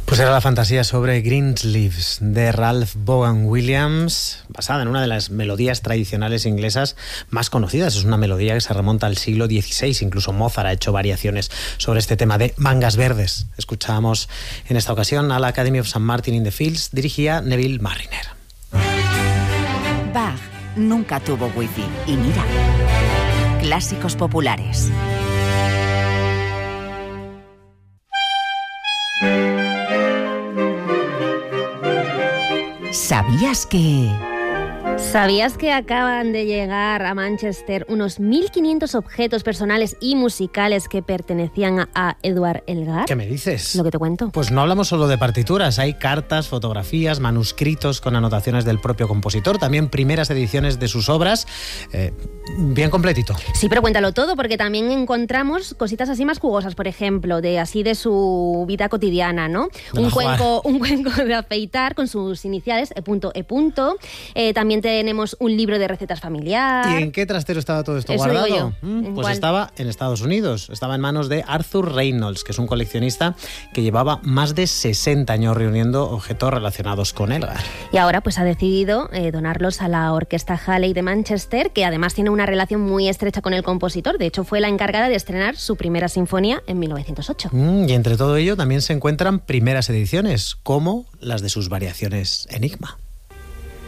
Pues era la fantasía sobre Greensleeves de Ralph Vaughan Williams, basada en una de las melodías tradicionales inglesas más conocidas. Es una melodía que se remonta al siglo XVI. Incluso Mozart ha hecho variaciones sobre este tema de mangas verdes. Escuchábamos en esta ocasión a la Academy of St. Martin in the Fields, dirigía Neville Marriner. Bach nunca tuvo wifi. Y mira, clásicos populares. ¿Sabías que...? ¿Sabías que acaban de llegar a Manchester unos 1.500 objetos personales y musicales que pertenecían a Edward Elgar? ¿Qué me dices? Lo que te cuento. Pues no hablamos solo de partituras, hay cartas, fotografías, manuscritos con anotaciones del propio compositor, también primeras ediciones de sus obras, bien completito. Sí, pero cuéntalo todo, porque también encontramos cositas así más jugosas, por ejemplo, de su vida cotidiana, ¿no? Un cuenco de afeitar con sus iniciales, E.E. También tenemos un libro de recetas familiar. ¿Y en qué trastero estaba todo esto Eso guardado? digo yo. Pues estaba en Estados Unidos. Estaba en manos de Arthur Reynolds, que es un coleccionista que llevaba más de 60 años reuniendo objetos relacionados con Elgar. Y ahora pues ha decidido donarlos a la Orquesta Halley de Manchester, que además tiene una relación muy estrecha con el compositor. De hecho, fue la encargada de estrenar su primera sinfonía en 1908. Y entre todo ello también se encuentran primeras ediciones, como las de sus variaciones Enigma.